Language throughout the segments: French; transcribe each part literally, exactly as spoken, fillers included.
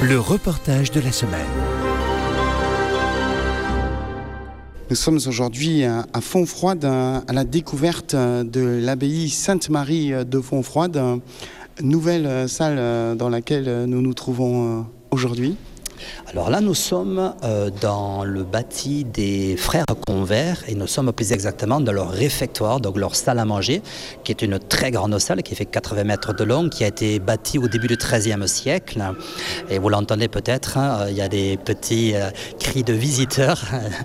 Le reportage de la semaine. Nous sommes aujourd'hui à Fontfroide, à la découverte de l'abbaye Sainte-Marie de Fontfroide, nouvelle salle dans laquelle nous nous trouvons aujourd'hui. Alors là, nous sommes euh, dans le bâti des frères Convert et nous sommes plus exactement dans leur réfectoire, donc leur salle à manger, qui est une très grande salle qui fait quatre-vingts mètres de long, qui a été bâtie au début du treizième siècle. Et vous l'entendez peut-être, hein, il y a des petits euh, cris de visiteurs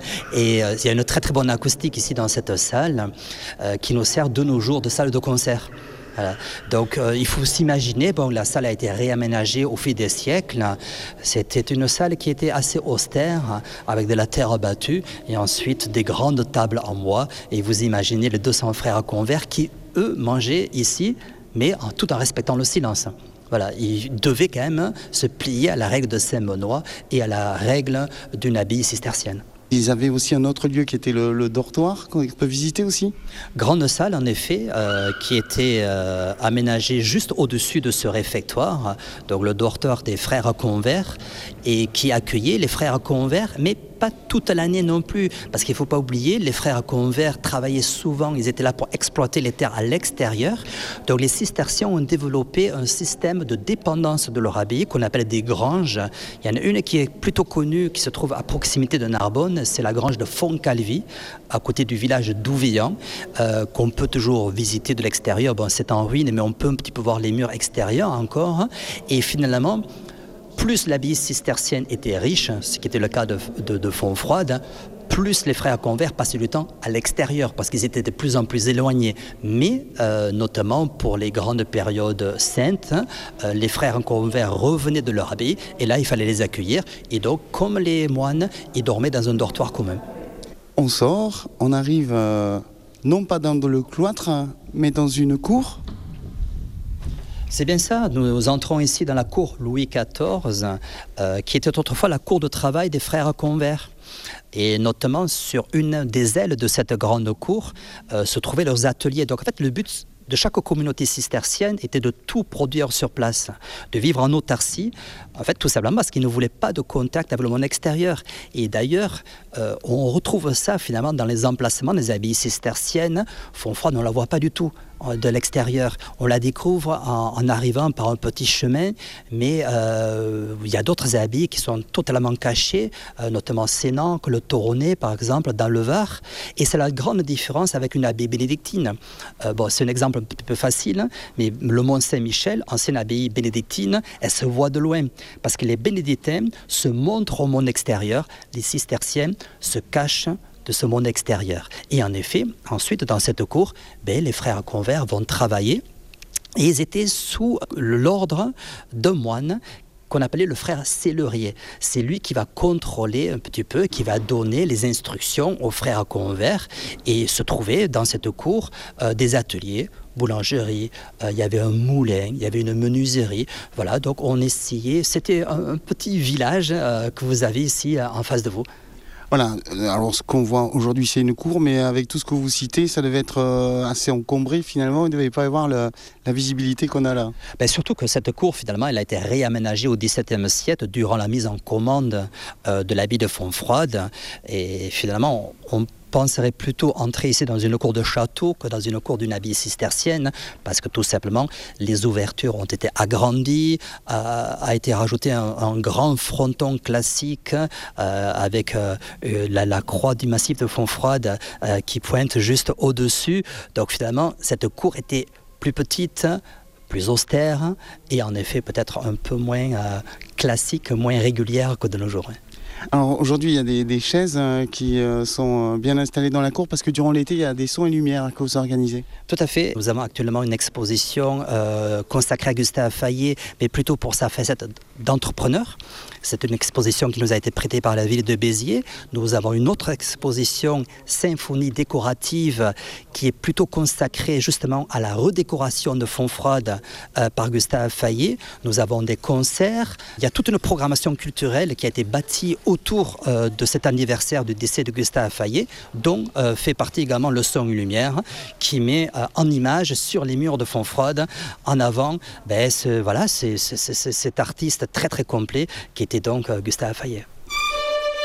et euh, il y a une très très bonne acoustique ici dans cette salle euh, qui nous sert de nos jours de salle de concert. Voilà. Donc euh, il faut s'imaginer, bon, la salle a été réaménagée au fil des siècles. C'était une salle qui était assez austère, avec de la terre battue et ensuite des grandes tables en bois. Et vous imaginez les deux cents frères Convert qui, eux, mangeaient ici, mais en, tout en respectant le silence. Voilà, ils devaient quand même se plier à la règle de Saint-Benoît et à la règle d'une abbaye cistercienne. Ils avaient aussi un autre lieu qui était le, le dortoir qu'on peut visiter aussi. Grande salle en effet, euh, qui était euh, aménagée juste au-dessus de ce réfectoire, donc le dortoir des frères Convert, et qui accueillait les frères Convert, mais pas toute l'année non plus, parce qu'il ne faut pas oublier, les frères Convert travaillaient souvent, ils étaient là pour exploiter les terres à l'extérieur. Donc les cisterciens ont développé un système de dépendance de leur abbaye qu'on appelle des granges. Il y en a une qui est plutôt connue, qui se trouve à proximité de Narbonne, c'est la grange de Fontcalvi, à côté du village d'Ouvillan, euh, qu'on peut toujours visiter de l'extérieur. Bon, c'est en ruine, mais on peut un petit peu voir les murs extérieurs encore. Et finalement, plus l'abbaye cistercienne était riche, ce qui était le cas de, de, de Fontfroide, plus les frères Convert passaient du temps à l'extérieur parce qu'ils étaient de plus en plus éloignés. Mais euh, notamment pour les grandes périodes saintes, euh, les frères Convert revenaient de leur abbaye et là il fallait les accueillir. Et donc comme les moines, ils dormaient dans un dortoir commun. On sort, on arrive euh, non pas dans le cloître, mais dans une cour. C'est bien ça, nous entrons ici dans la cour Louis quatorze, euh, qui était autrefois la cour de travail des frères Convert. Et notamment sur une des ailes de cette grande cour euh, se trouvaient leurs ateliers. Donc en fait, le but de chaque communauté cistercienne était de tout produire sur place, de vivre en autarcie, en fait tout simplement parce qu'ils ne voulaient pas de contact avec le monde extérieur. Et d'ailleurs, euh, on retrouve ça finalement dans les emplacements des abbayes cisterciennes. Fontfroide, on ne la voit pas du tout de l'extérieur. On la découvre en, en arrivant par un petit chemin, mais euh, il y a d'autres abbayes qui sont totalement cachées, euh, notamment Sénan, le Toronnais par exemple, dans le Var. Et c'est la grande différence avec une abbaye bénédictine. Euh, bon, c'est un exemple un petit peu facile, mais le Mont Saint-Michel, ancienne abbaye bénédictine, elle se voit de loin, parce que les bénédictins se montrent au monde extérieur, les cisterciens se cachent de ce monde extérieur. Et en effet, ensuite, dans cette cour, ben, les frères Convert vont travailler et ils étaient sous l'ordre d'un moine qu'on appelait le frère Cellerier. C'est lui qui va contrôler un petit peu, qui va donner les instructions aux frères Convert et se trouver dans cette cour euh, des ateliers, boulangerie, euh, il y avait un moulin, il y avait une menuiserie. Voilà, donc on essayait, c'était un, un petit village euh, que vous avez ici euh, en face de vous. Voilà, alors ce qu'on voit aujourd'hui c'est une cour, mais avec tout ce que vous citez, ça devait être assez encombré finalement, il ne devait pas y avoir le, la visibilité qu'on a là. Ben surtout que cette cour finalement, elle a été réaménagée au dix-septième siècle durant la mise en commande euh, de l'abbaye de Fontfroide. Et finalement, on penserait plutôt entrer ici dans une cour de château que dans une cour d'une abbaye cistercienne, parce que tout simplement, les ouvertures ont été agrandies, euh, a été rajouté un, un grand fronton classique euh, avec euh, la, la croix du massif de Fontfroide euh, qui pointe juste au-dessus. Donc finalement, cette cour était plus petite, plus austère et en effet peut-être un peu moins euh, classique, moins régulière que de nos jours. Alors aujourd'hui, il y a des, des chaises euh, qui euh, sont bien installées dans la cour parce que durant l'été, il y a des sons et lumières que vous organisez. Tout à fait. Nous avons actuellement une exposition euh, consacrée à Gustave Fayet, mais plutôt pour sa facette d'entrepreneur. C'est une exposition qui nous a été prêtée par la ville de Béziers. Nous avons une autre exposition, symphonie décorative, qui est plutôt consacrée justement à la redécoration de Fontfroide euh, par Gustave Fayet. Nous avons des concerts. Il y a toute une programmation culturelle qui a été bâtie autour euh, de cet anniversaire du décès de Gustave Fayet, dont euh, fait partie également le son et lumière, qui met euh, en image sur les murs de Fontfroide en avant ben, ce, voilà, c'est, c'est, c'est, cet artiste artiste très très complet qui était donc Gustave Fayet.